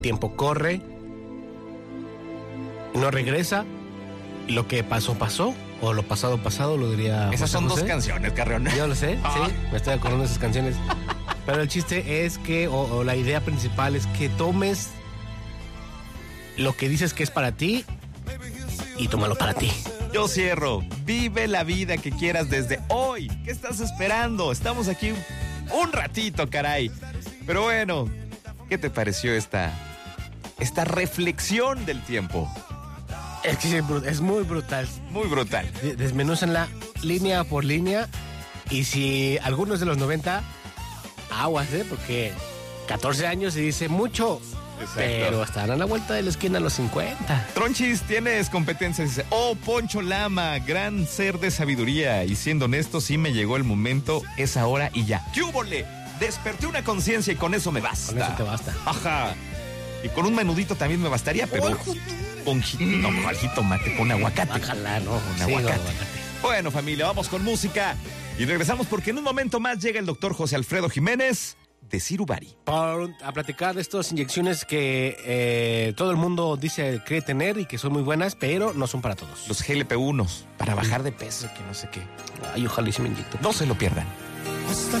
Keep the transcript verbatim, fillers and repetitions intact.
tiempo corre, no regresa, y lo que pasó, pasó, o lo pasado, pasado, lo diría Esas José son José. dos canciones, Carreón. Yo lo sé, Ah. sí, me estoy acordando de esas canciones. Pero el chiste es que, o, o la idea principal es que tomes lo que dices que es para ti y tómalo para ti. Yo cierro. Vive la vida que quieras desde hoy. ¿Qué estás esperando? Estamos aquí un ratito, caray. Pero bueno, ¿qué te pareció esta, esta reflexión del tiempo? Es que es bru- es muy brutal. Muy brutal. De- Desmenúzanla línea por línea. Y si algunos de los noventa, aguas, ¿eh? Porque catorce años se dice mucho. Exacto. Pero están a la vuelta de la esquina a los cincuenta. Tronchis, tienes competencias. Dice, oh, Poncho Lama, gran ser de sabiduría. Y siendo honesto, sí me llegó el momento, es ahora y ya. ¡Qué húbole! Desperté una conciencia y con eso me basta. Con eso te basta. Ajá. Y con un menudito también me bastaría, pero con ji- no, con jitomate, con aguacate. Bájala, ¿no? Con Sí, aguacate. no, aguacate. Bueno, familia, vamos con música. Y regresamos porque en un momento más llega el doctor José Alfredo Jiménez de Cirubari. Por, a platicar de estas inyecciones que eh, todo el mundo dice cree tener y que son muy buenas, pero no son para todos. Los G L P uno para bajar de peso, que no sé qué. Ay, ojalá y se me inyecte. No se lo pierdan. Hasta